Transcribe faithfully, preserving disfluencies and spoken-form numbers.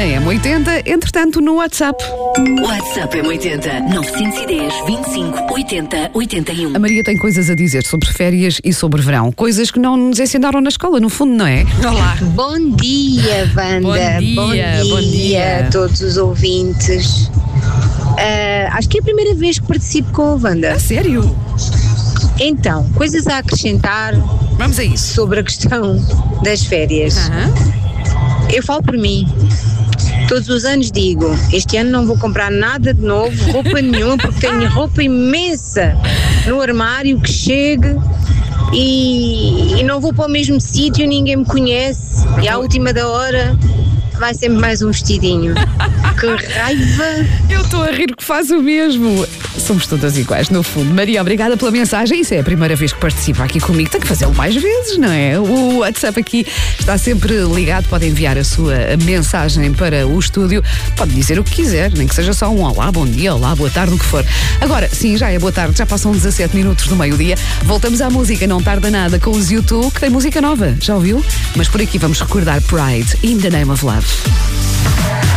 na M oitenta, entretanto no WhatsApp. WhatsApp M oitenta, nove um zero, vinte e cinco, oitenta, oitenta e um. A Maria tem coisas a dizer sobre férias e sobre verão. Coisas que não nos ensinaram na escola, no fundo, não é? Olá. Bom dia, Wanda. Bom dia, bom dia, bom dia. a todos os ouvintes. Uh, acho que é a primeira vez que participo com a Wanda. A sério? Então, coisas a acrescentar Vamos a isso. sobre a questão das férias. Uhum. Eu falo por mim. Todos os anos digo, este ano não vou comprar nada de novo, roupa nenhuma, porque tenho roupa imensa no armário que chegue e, e não vou para o mesmo sítio, ninguém me conhece e à última da hora vai sempre mais um vestidinho. Que raiva! Eu estou a rir que faz o mesmo. Somos todas iguais, no fundo. Maria, obrigada pela mensagem. Isso é a primeira vez que participa aqui comigo. Tem que fazê-lo mais vezes, não é? O WhatsApp aqui está sempre ligado. Pode enviar a sua mensagem para o estúdio. Pode dizer o que quiser, nem que seja só um olá, bom dia, olá, boa tarde, o que for. Agora, sim, já é boa tarde. Já passam dezassete minutos do meio-dia. Voltamos à música Não Tarda Nada com os YouTube, que tem música nova. Já ouviu? Mas por aqui vamos recordar Pride, In the Name of Love.